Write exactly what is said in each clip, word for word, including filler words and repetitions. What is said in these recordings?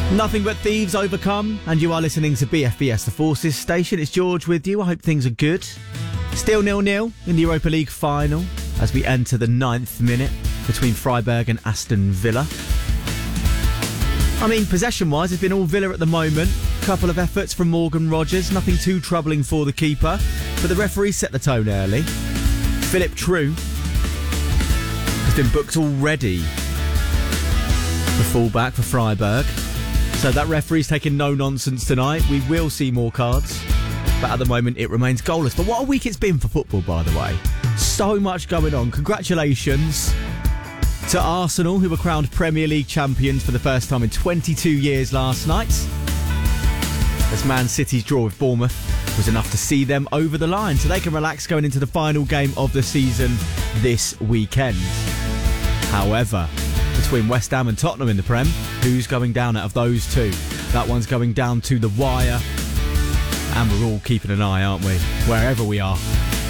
Nothing but thieves overcome, and you are listening to B F B S, the Forces station. It's George with you. I hope things are good. Still nil-nil in the Europa League final as we enter the ninth minute between Freiburg and Aston Villa. I mean, possession-wise, it's been all Villa at the moment. Couple of efforts from Morgan Rogers, nothing too troubling for the keeper, but the referee set the tone early. Philip True has been booked already, the fullback for Freiburg. So that referee's taking no nonsense tonight. We will see more cards, but at the moment it remains goalless. But what a week it's been for football, by the way. So much going on. Congratulations to Arsenal, who were crowned Premier League champions for the first time in twenty-two years last night, as Man City's draw with Bournemouth was enough to see them over the line, so they can relax going into the final game of the season this weekend. However, between West Ham and Tottenham in the Prem, who's going down out of those two? That one's going down to the wire, and we're all keeping an eye, aren't we? Wherever we are.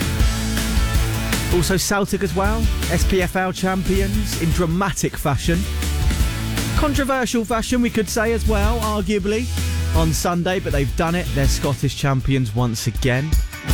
Also Celtic as well, S P F L champions in dramatic fashion. Controversial fashion, we could say as well, arguably, on Sunday, but they've done it. They're Scottish champions once again.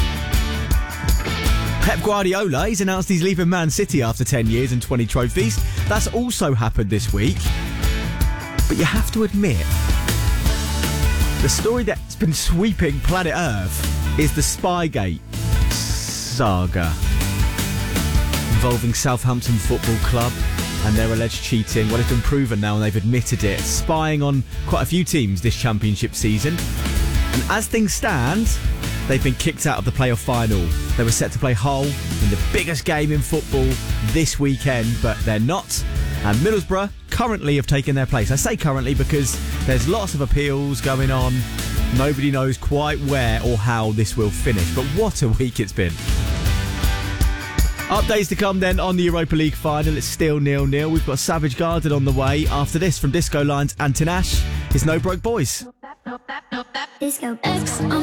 Pep Guardiola, he's announced he's leaving Man City after ten years and twenty trophies. That's also happened this week. But you have to admit, the story that's been sweeping planet Earth is the Spygate saga involving Southampton Football Club and their alleged cheating. Well, it's been proven now and they've admitted it. Spying on quite a few teams this championship season. And as things stand, they've been kicked out of the playoff final. They were set to play Hull in the biggest game in football this weekend, but they're not. And Middlesbrough currently have taken their place. I say currently because there's lots of appeals going on. Nobody knows quite where or how this will finish. But what a week it's been. Updates to come then on the Europa League final. It's still nil-nil. We've got Savage Garden on the way. After this, from Disco Lines and Tinashe, it's No Broke Boys. Disco X on